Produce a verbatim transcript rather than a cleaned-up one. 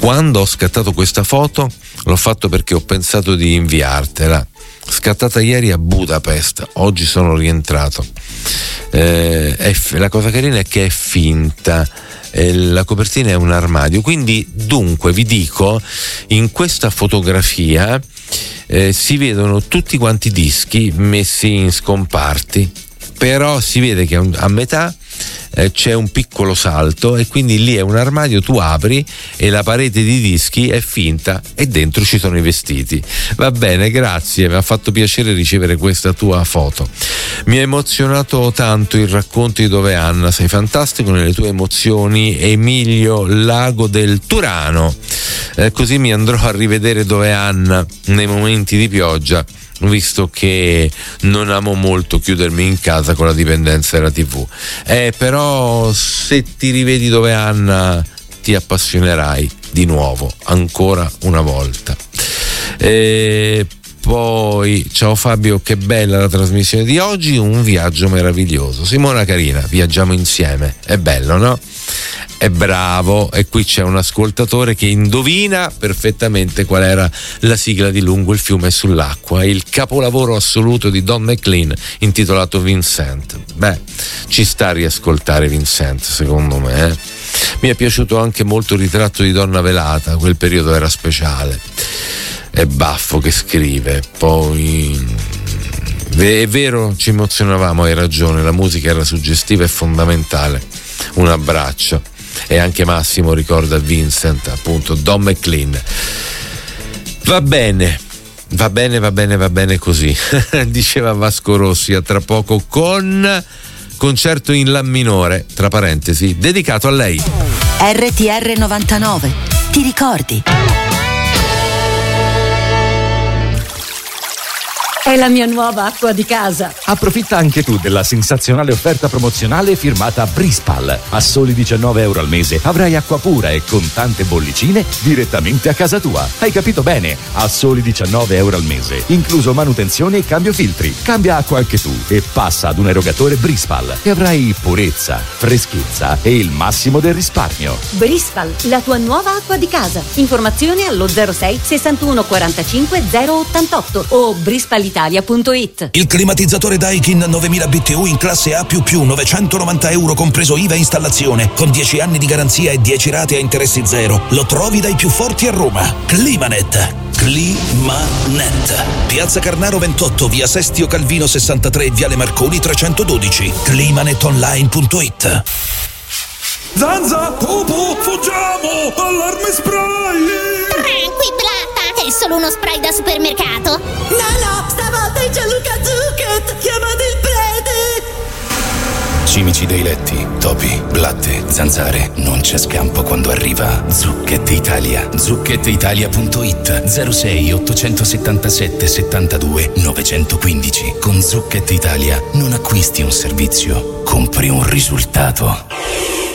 Quando ho scattato questa foto l'ho fatto perché ho pensato di inviartela. Scattata ieri a Budapest, oggi sono rientrato. Eh, è, la cosa carina è che è finta, eh, la copertina è un armadio, quindi dunque vi dico, in questa fotografia eh, si vedono tutti quanti i dischi messi in scomparti, però si vede che a metà eh, c'è un piccolo salto e quindi lì è un armadio, tu apri e la parete di dischi è finta e dentro ci sono i vestiti. Va bene, grazie, mi ha fatto piacere ricevere questa tua foto. Mi ha emozionato tanto il racconto di Dove è Anna, sei fantastico nelle tue emozioni, Emilio Lago del Turano. Eh, così mi andrò a rivedere Dove è Anna nei momenti di pioggia, visto che non amo molto chiudermi in casa con la dipendenza della tivù. Eh, però se ti rivedi Dove è Anna ti appassionerai di nuovo, ancora una volta. E poi, ciao Fabio, che bella la trasmissione di oggi, un viaggio meraviglioso. Simona Carina, viaggiamo insieme, è bello, no? È bravo, e qui c'è un ascoltatore che indovina perfettamente qual era la sigla di Lungo il fiume sull'acqua, il capolavoro assoluto di Don McLean intitolato Vincent. Beh, ci sta a riascoltare Vincent, secondo me. Eh? Mi è piaciuto anche molto il ritratto di Donna Velata, quel periodo era speciale. È Baffo che scrive, poi è vero, ci emozionavamo, hai ragione, la musica era suggestiva e fondamentale. Un abbraccio. E anche Massimo ricorda Vincent, appunto, Don McLean. Va bene, va bene, va bene, va bene così. Diceva Vasco Rossi, a tra poco con concerto in La minore, tra parentesi, dedicato a lei. R T R novantanove, ti ricordi? È la mia nuova acqua di casa. Approfitta anche tu della sensazionale offerta promozionale firmata Brispal. A soli diciannove euro al mese avrai acqua pura e con tante bollicine direttamente a casa tua. Hai capito bene? A soli diciannove euro al mese, incluso manutenzione e cambio filtri. Cambia acqua anche tu e passa ad un erogatore Brispal e avrai purezza, freschezza e il massimo del risparmio. Brispal, la tua nuova acqua di casa. Informazioni allo zero sei sessantuno quarantacinque zero ottantotto o brispal italia punto it. Il climatizzatore Daikin novemila B T U in classe A più più, novecentonovanta euro compreso I V A e installazione, con dieci anni di garanzia e dieci rate a interessi zero. Lo trovi dai più forti a Roma. Climanet. Climanet. Piazza Carnaro ventotto, via Sestio Calvino sessantatré, viale Marconi trecentododici. climanetonline punto it. Zanza, Popo, fuggiamo! Allarme spray! Tranquillata, è solo uno spray da supermercato. No, no, stavolta è Gianluca Zucchet, chiamate il prete! Cimici dei letti, topi, blatte, zanzare, non c'è scampo quando arriva Zucchet Italia. zucchet italia punto it. zero sei ottocentosettantasette settantadue novecentoquindici. Con Zucchet Italia non acquisti un servizio, compri un risultato.